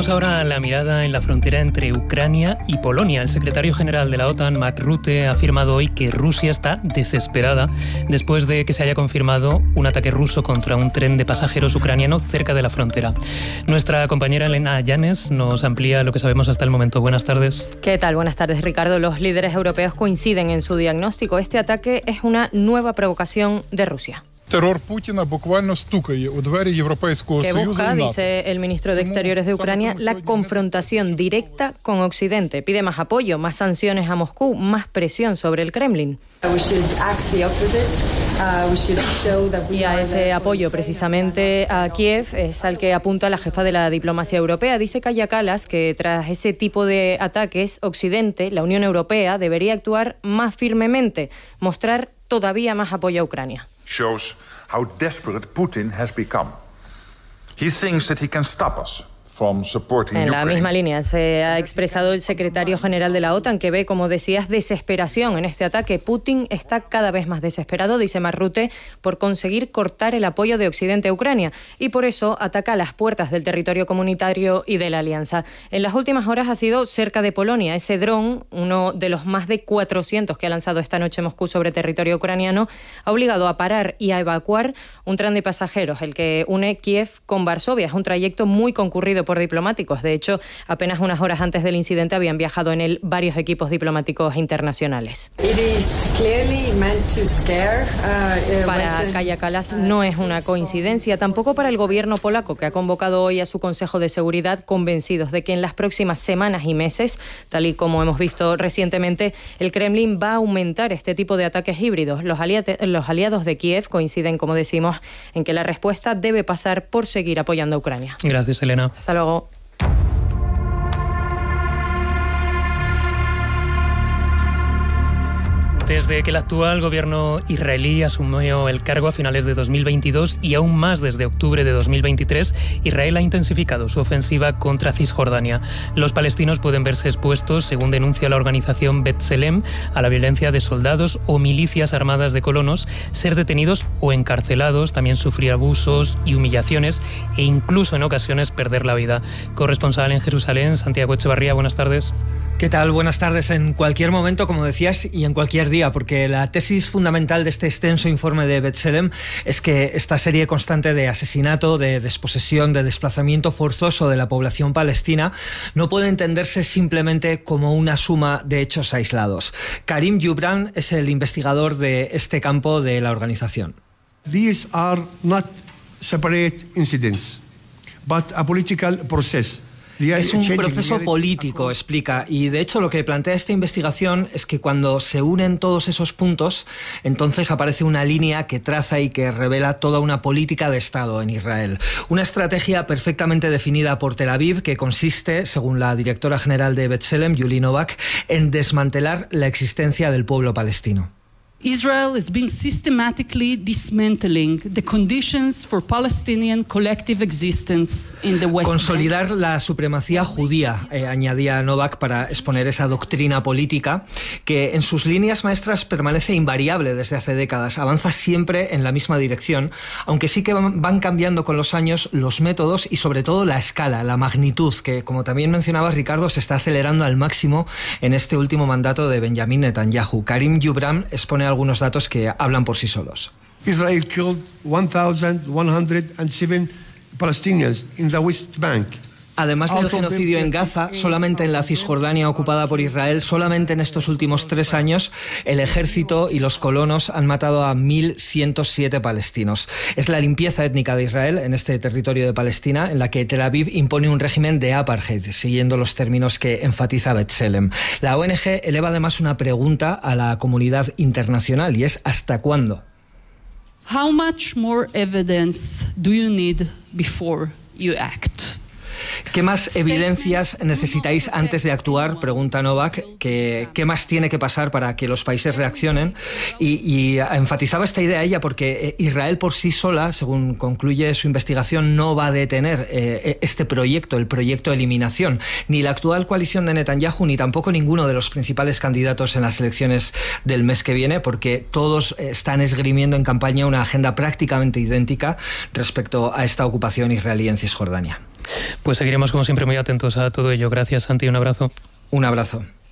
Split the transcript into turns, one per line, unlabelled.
Ponemos ahora la mirada en la frontera entre Ucrania y Polonia. El secretario general de la OTAN, Mark Rutte, ha afirmado hoy que Rusia está desesperada después de que se haya confirmado un ataque ruso contra un tren de pasajeros ucraniano cerca de la frontera. Nuestra compañera Elena Llanes nos amplía lo que sabemos hasta el momento. Buenas tardes.
¿Qué tal? Buenas tardes, Ricardo. Los líderes europeos coinciden en su diagnóstico. Este ataque es una nueva provocación de Rusia.
Que
busca, dice el ministro de Exteriores de Ucrania, la confrontación directa con Occidente. Pide más apoyo, más sanciones a Moscú, más presión sobre el Kremlin. Y a ese apoyo precisamente a Kiev es al que apunta la jefa de la diplomacia europea. Dice Kaja Kallas que tras ese tipo de ataques, Occidente, la Unión Europea, debería actuar más firmemente, mostrar todavía más apoyo a Ucrania.
Shows how desperate Putin has become. He thinks that he can stop us from supporting Ukraine.
En la misma línea se ha expresado el secretario general de la OTAN, que ve, como decías, desesperación en este ataque. Putin está cada vez más desesperado, dice Mark Rutte, por conseguir cortar el apoyo de Occidente a Ucrania y por eso ataca las puertas del territorio comunitario y de la alianza. En las últimas horas ha sido cerca de Polonia. Ese dron, uno de los más de 400 que ha lanzado esta noche Moscú sobre territorio ucraniano, ha obligado a parar y a evacuar un tren de pasajeros, el que une Kiev con Varsovia. Es un trayecto muy concurrido por diplomáticos. De hecho, apenas unas horas antes del incidente habían viajado en él varios equipos diplomáticos internacionales. Para Kaja Kallas no es una coincidencia, tampoco para el gobierno polaco, que ha convocado hoy a su Consejo de Seguridad, convencidos de que en las próximas semanas y meses, tal y como hemos visto recientemente, el Kremlin va a aumentar este tipo de ataques híbridos. Los aliados de Kiev coinciden, como decimos, en que la respuesta debe pasar por seguir apoyando a Ucrania.
Gracias, Elena.
Hasta luego.
Desde que el actual gobierno israelí asumió el cargo a finales de 2022 y aún más desde octubre de 2023, Israel ha intensificado su ofensiva contra Cisjordania. Los palestinos pueden verse expuestos, según denuncia la organización B'Tselem, a la violencia de soldados o milicias armadas de colonos, ser detenidos o encarcelados, también sufrir abusos y humillaciones e incluso en ocasiones perder la vida. Corresponsal en Jerusalén, Santiago Echevarría, buenas tardes.
¿Qué tal? Buenas tardes. En cualquier momento, como decías, y en cualquier día, porque la tesis fundamental de este extenso informe de B'Tselem es que esta serie constante de asesinato, de desposesión, de desplazamiento forzoso de la población palestina no puede entenderse simplemente como una suma de hechos aislados. Karim Youbran es el investigador de este campo de la organización.
These are not separate incidents, but a political process.
Es un proceso político, explica, y de hecho lo que plantea esta investigación es que cuando se unen todos esos puntos, entonces aparece una línea que traza y que revela toda una política de Estado en Israel. Una estrategia perfectamente definida por Tel Aviv que consiste, según la directora general de B'Tselem, Yulie Novak, en desmantelar la existencia del pueblo palestino.
Israel has been systematically dismantling the conditions for Palestinian collective existence in the West Bank.
Consolidar la supremacía judía, añadía Novak para exponer esa doctrina política que en sus líneas maestras permanece invariable desde hace décadas, avanza siempre en la misma dirección, aunque sí que van cambiando con los años los métodos y sobre todo la escala, la magnitud, que como también mencionaba Ricardo, se está acelerando al máximo en este último mandato de Benjamin Netanyahu. Karim Youbran expone algunos datos que hablan por sí solos.
Israel killed 1,107 Palestinians in the West Bank.
Además del genocidio en Gaza, solamente en la Cisjordania ocupada por Israel, solamente en estos últimos 3 años, el ejército y los colonos han matado a 1.107 palestinos. Es la limpieza étnica de Israel en este territorio de Palestina, en la que Tel Aviv impone un régimen de apartheid, siguiendo los términos que enfatiza B'Tselem. La ONG eleva además una pregunta a la comunidad internacional, y es ¿hasta cuándo?
How much more evidence do you need before you act?
¿Qué más evidencias necesitáis antes de actuar?, pregunta Novak. ¿Qué más tiene que pasar para que los países reaccionen? Y enfatizaba esta idea ella porque Israel por sí sola, según concluye su investigación, no va a detener este proyecto, el proyecto de eliminación. Ni la actual coalición de Netanyahu, ni tampoco ninguno de los principales candidatos en las elecciones del mes que viene, porque todos están esgrimiendo en campaña una agenda prácticamente idéntica respecto a esta ocupación israelí en Cisjordania.
Pues seguiremos como siempre muy atentos a todo ello. Gracias, Santi, un abrazo.
Un abrazo.